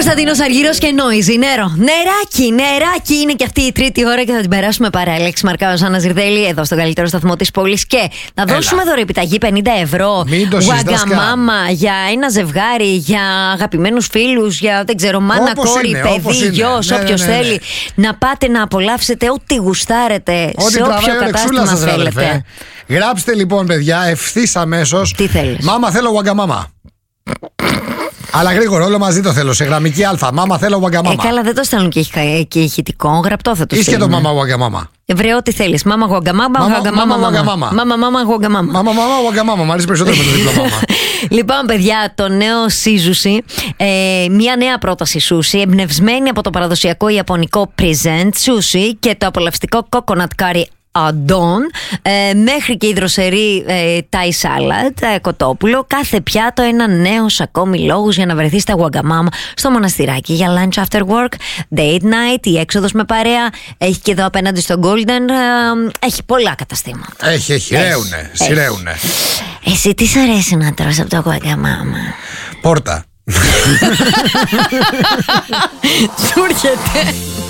Κωνσταντίνος Αργύρος και Νόιζι. Νεράκι είναι και αυτή η τρίτη ώρα και θα την περάσουμε παράλληλα. Λέξη Μαρκάο Άννα Ζιρδέλη εδώ στον καλύτερο σταθμό της πόλης. Και να δώσουμε δωρεπιταγή 50 ευρώ. Γουαγκαμάμα για ένα ζευγάρι, για αγαπημένους φίλους, για δεν ξέρω, μάνα, κόρη, παιδί, γιος, όποιος θέλει. Να πάτε να απολαύσετε ό,τι γουστάρετε σε όποιο κατάστημα θέλετε. Γράψτε λοιπόν, παιδιά, ευθύς αμέσως. Τι θέλεις? Μάμα, θέλω γουαγκαμάμα. Αλλά γρήγορα, όλο μαζί το θέλω, σε γραμμική Α. Μάμα, θέλω γουαγκαμάμα. Καλά, δεν το στέλνουν και ηχητικό, γραπτό θα το στείλουν. Ή και το μάμα γουαγκαμάμα. Βρε, ό,τι θέλεις. Μάμα γουαγκαμάμα, γουαγκαμάμα. Μάμα γουαγκαμάμα. Μάμα γουαγκαμάμα. Μ' αρέσει περισσότερο με το διπλό μάμα. Λοιπόν, παιδιά, το νέο Σίζουσι, μια νέα πρόταση σούσι, εμπνευσμένη από το παραδοσιακό ιαπωνικό present sushi και το απολαυστικό coconut curry Αντών, μέχρι και η δροσερή Thai salad, κοτόπουλο. Κάθε πιάτο ένα νέος ακόμη λόγους για να βρεθεί στα γουαγκαμάμα στο μοναστηράκι για lunch after work, date night, η έξοδος με παρέα. Έχει και εδώ απέναντι στο Golden, έχει πολλά καταστήματα. Έχει, σειραίουνε. Εσύ τι σ' αρέσει να τρως από το γουαγκαμάμα? Πόρτα. Σου έρχεται.